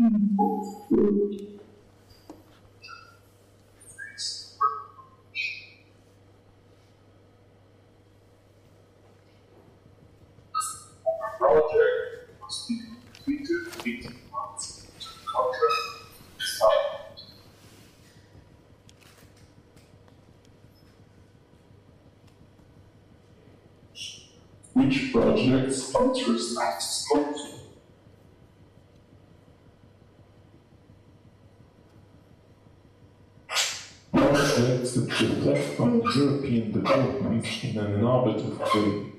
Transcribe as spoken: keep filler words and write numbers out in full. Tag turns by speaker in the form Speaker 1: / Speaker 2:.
Speaker 1: Project must be completed eighteen months into the contract start. Which project sponsors access codes?
Speaker 2: Projects that reflect on European development in an innovative way.